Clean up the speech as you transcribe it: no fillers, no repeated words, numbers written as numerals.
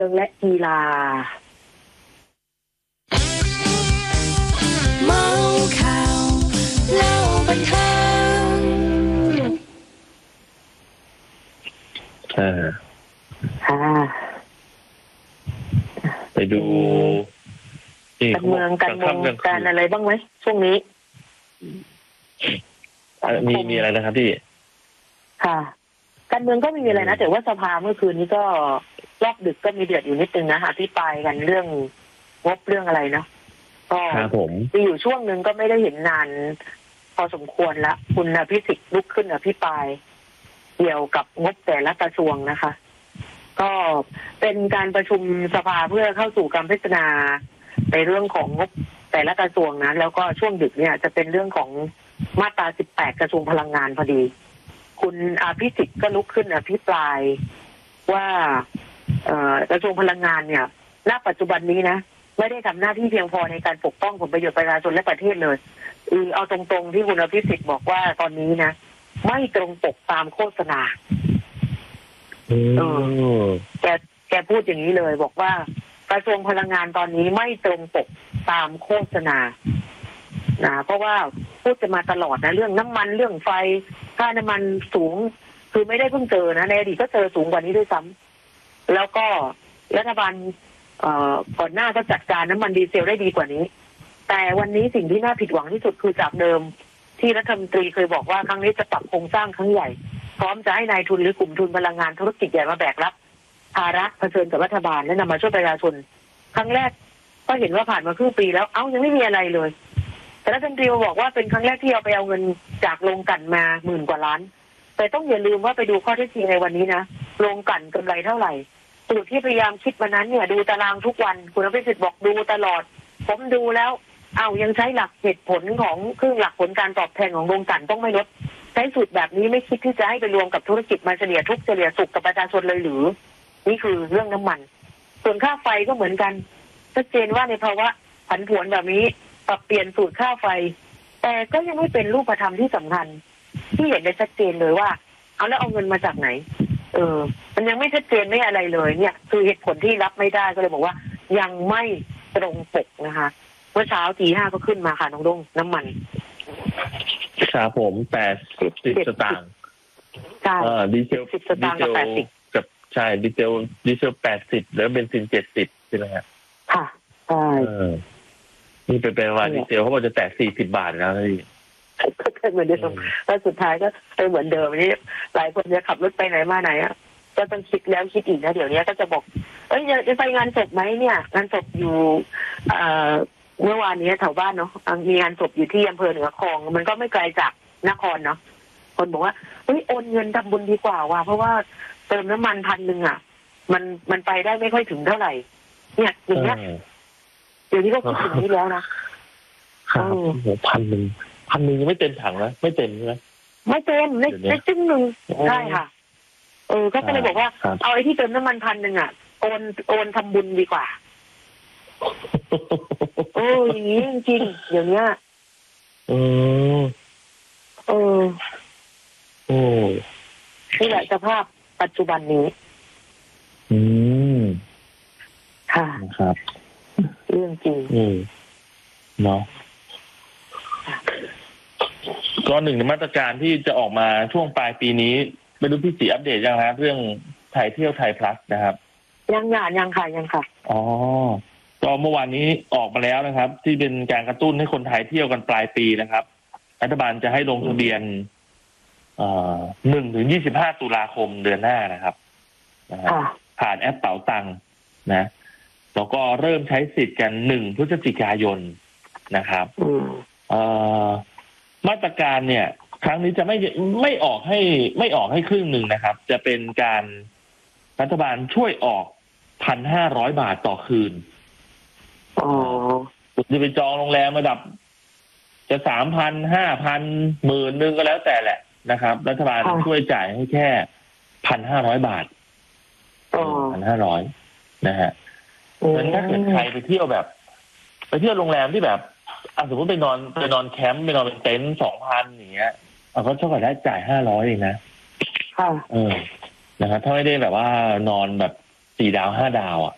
และกีฬาเมาข่าวเล่าบันเทิงค่ะไปดูการเมืองการอะไรบ้างไหมช่วงนี้มีอะไรนะครับพี่ค่ะการเมืองก็ไม่มีอะไรนะแต่ว่าสภาเมื่อคืนนี้ก็รอบดึกก็มีเดือดอยู่นิดนึงนะอภิปรายกันเรื่องงบเรื่องอะไรเนาะก็มีอยู่ช่วงนึงก็ไม่ได้เห็นนานพอสมควรละคุณอภิสิทธิ์ลุกขึ้นอภิปรายเกี่ยวกับงบแต่ละกระทรวงนะคะ ก็เป็นการประชุมสภาเพื่อเข้าสู่การพิจารณาในเรื่องของงบแต่ละกระทรวงนะแล้วก็ช่วงดึกเนี่ยจะเป็นเรื่องของมาตรา18กระทรวงพลังงานพอดีคุณอภิสิทธิ์ก็ลุกขึ้นอภิปรายว่ากระทรวงพลังงานเนี่ยณปัจจุบันนี้นะไม่ได้ทำหน้าที่เพียงพอในการปกป้องผลประโยชน์ประชาชนและประเทศเลยเอาตรงๆที่คุณอภิสิทธิ์บอกว่าตอนนี้นะไม่ตรงปกตามโฆษณาแกพูดอย่างนี้เลยบอกว่ากระทรวงพลังงานตอนนี้ไม่ตรงปกตามโฆษณาเพราะว่าพูดจะมาตลอดนะเรื่องน้ำมันเรื่องไฟค่าน้ำมันสูงคือไม่ได้เพิ่งเจอนะในอดีตก็เจอสูงกว่านี้ด้วยซ้ำแล้วก็รัฐบาลก่อนหน้าก็จัดการน้ำมันดีเซลได้ดีกว่านี้แต่วันนี้สิ่งที่น่าผิดหวังที่สุดคือจากเดิมที่รัฐมนตรีเคยบอกว่าครั้งนี้จะปรับโครงสร้างครั้งใหญ่พร้อมจะให้นายทุนหรือกลุ่มทุนพลังงานธุรกิจใหญ่มาแบกรับภาระเผชิญกับรัฐบาลและนำมาช่วยประชาชนครั้งแรกก็เห็นว่าผ่านมาครึ่งปีแล้วยังไม่มีอะไรเลยแต่รัฐมนตรีบอกว่าเป็นครั้งแรกที่เอาไปเอาเงินจากโรงกลั่นมา10,000 กว่าล้านแต่ต้องอย่าลืมว่าไปดูข้อเท็จจริงในวันนี้นะโรงกลั่นกำไรเท่าไหร่สูตรที่พยายามคิดวันนั้นเนี่ยดูตารางทุกวันคุณอภิสิทธิ์บอกดูตลอดผมดูแล้วยังใช้หลักเหตุผลของเครื่องหลักผลการตอบแทนของโรงกลั่นต้องไม่ลดใช้สูตรแบบนี้ไม่คิดที่จะให้ไปรวมกับธุรกิจมาเฉลี่ยทุกเฉลี่ยสุขกับประชาชนเลยหรือนี่คือเรื่องน้ำมันส่วนค่าไฟก็เหมือนกันชัดเจนว่าในภาวะผันผวนแบบนี้ปรับเปลี่ยนสูตรค่าไฟแต่ก็ยังไม่เป็นรูปธรรมที่สำคัญที่เห็นได้ชัดเจนเลยว่าแล้วเอาเงินมาจากไหนมันยังไม่ชัดเจนไม่อะไรเลยเนี่ยคือเหตุผลที่รับไม่ได้ก็เลยบอกว่ายังไม่ตรงปกนะคะเมื่อเช้าตี 5ก็ขึ้นมาค่ะน้องดงน้ำมันครับผม80 สตางค์ใช่ดีเซล 10 สตางค์กับ80 กับใช่ดีเซล80แล้วเบนซิน70ใช่ไหมครับค่ะใช่นี่เป็นว่าดีเซลเขาบอกจะแตะ40 บาทแล้วพี่ก็เหมือนเดิมแล้วสุดท้ายก็เป็นเหมือนเดิมนี่หลายคนจะขับรถไปไหนมาไหนก็ต้องคิดแล้วคิดอีกนะเดี๋ยวนี้ก็จะบอกจะไปงานศพไหมเนี่ยงานศพอยู่เมื่อวานนี้แถวบ้านเนาะมีงานศพอยู่ที่อำเภอเหนือคลองมันก็ไม่ไกลจากนครเนาะคนบอกว่าโอนเงินทำบุญดีกว่าว่ะเพราะว่าเติมน้ำมัน1,000มันไปได้ไม่ค่อยถึงเท่าไหร่เนี่ยอย่างเงี้ยเดี๋ยวนี้ก็คิดถึงนี้แล้วนะครับ 1,000ยังไม่เต็มถังนะไม่เต็มใช่ไหมไม่เต็มในจึ้งหนึ่งใช่ค่ะก็เลยบอกว่าเอาไอ้ที่เติมน้ำมัน1,000โอนทำบุญดีกว่าอย่างนี้จริงๆเดี๋ยวนี้นี่แหละสภาพปัจจุบันนี้ค่ะครับเรื่องจริงเนาะก็หนึ่งในมาตรการที่จะออกมาช่วงปลายปีนี้ไม่รู้พี่ศรีอัปเดตยังครับเรื่องไทยเที่ยวไทยพลัสนะครับยังค่ะก็เมื่อวานนี้ออกมาแล้วนะครับที่เป็นการกระตุ้นให้คนไทยเที่ยวกันปลายปีนะครับรัฐบาลจะให้ลงทะเบียน1 ถึง 25 ตุลาคมเดือนหน้านะครับผ่านแอปเป๋าตังค์นะแล้วก็เริ่มใช้สิทธิ์กัน1 พฤศจิกายนนะครับมาตรการเนี่ยครั้งนี้จะไม่ออกให้ครึ่งหนึ่งนะครับจะเป็นการรัฐบาลช่วยออก 1,500 บาทต่อคืนจะไปจองโรงแรมระดับจะ 3,000 5,000 10,000 ก็แล้วแต่แหละนะครับรัฐบาลช่วยจ่ายให้แค่ 1,500 บาท1,500 นะฮะเพราะฉะนั้นถ้าเกิดใครไปเที่ยวโรงแรมที่แบบสมมติไปนอนแคมป์ไปนอนเป็นเต็นท์ 2,000 อย่างเงี้ยเขาเท่ากับได้จ่าย500เองนะนะครับถ้าไม่ได้แบบว่านอนแบบ4 ดาว 5 ดาว